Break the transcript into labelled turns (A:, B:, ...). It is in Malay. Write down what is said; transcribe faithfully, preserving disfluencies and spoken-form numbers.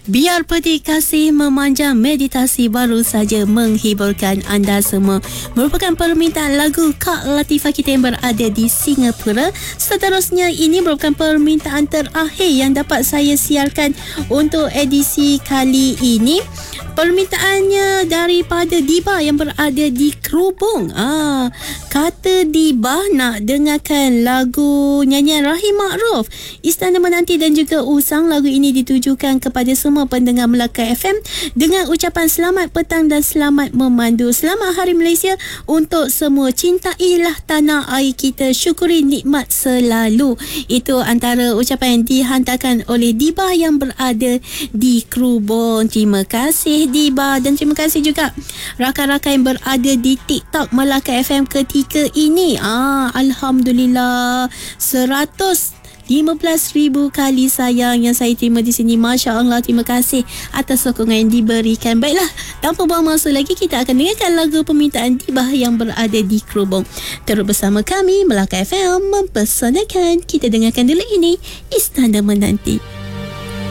A: Biar petik kasih memanjang, meditasi baru saja menghiburkan anda semua. Merupakan permintaan lagu Kak Latifah kita yang berada di Singapura. Seterusnya ini merupakan permintaan terakhir yang dapat saya siarkan untuk edisi kali ini. Permintaannya daripada Diba yang berada di Kerubung. Ah, kata Diba nak dengarkan lagu nyanyian Rahim Ma'ruf, Istana Menanti dan juga Usang. Lagu ini ditujukan kepada semua pendengar Melaka F M dengan ucapan selamat petang dan selamat memandu. Selamat Hari Malaysia untuk semua. Cintailah tanah air kita, syukuri nikmat selalu. Itu antara ucapan yang dihantarkan oleh Diba yang berada di Kerubung. Terima kasih Diba, dan terima kasih juga rakan-rakan yang berada di TikTok Melaka F M ketika ini. Ah, Alhamdulillah, seratus lima belas ribu kali sayang yang saya terima di sini. Masya Allah, terima kasih atas sokongan yang diberikan. Baiklah, tanpa buang masa lagi, kita akan dengarkan lagu permintaan Diba yang berada di Kerubung. Terus bersama kami Melaka F M mempersanakan. Kita dengarkan dulu ini, Istana Menanti.